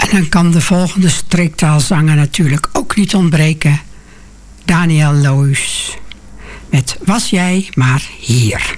dan kan de volgende streektaalzanger natuurlijk ook niet ontbreken. Daniel Loos met Was jij maar hier.